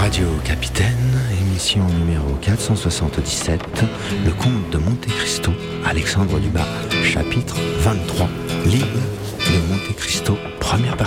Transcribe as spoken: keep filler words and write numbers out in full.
Radio Capitaine, émission numéro quatre cent soixante-dix-sept, Le Comte de Monte Cristo, Alexandre Dumas, chapitre vingt-trois, l'île de Monte Cristo, première partie.